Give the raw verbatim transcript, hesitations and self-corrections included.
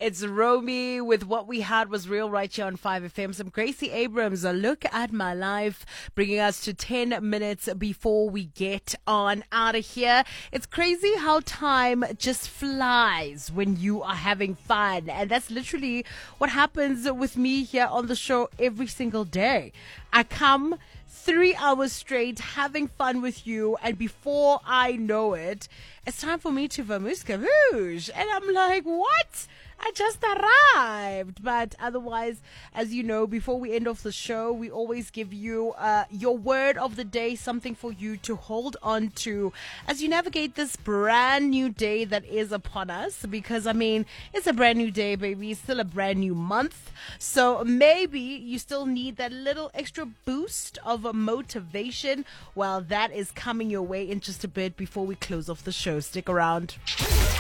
It's Romy with What We Had Was Real right here on five F M. Some Gracie Abrams, a look at my life, bringing us to ten minutes before we get on out of here. It's crazy how time just flies when you are having fun. And that's literally what happens with me here on the show every single day. I come three hours straight having fun with you, and before I know it, it's time for me to vamoose caboose. And I'm like, what? I just arrived. But otherwise, as you know, before we end off the show, we always give you uh, your word of the day, something for you to hold on to as you navigate this brand new day that is upon us. Because, I mean, it's a brand new day, baby. It's still a brand new month. So maybe you still need that little extra boost of motivation. Well, that is coming your way in just a bit before we close off the show. Stick around.